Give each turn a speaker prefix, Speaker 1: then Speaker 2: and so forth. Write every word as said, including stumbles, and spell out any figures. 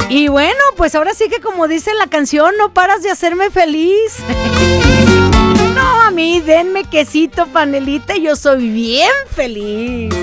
Speaker 1: Y bueno, pues ahora sí que como dice la canción, no paras de hacerme feliz. No, a mí denme quesito, panelita y yo soy bien feliz.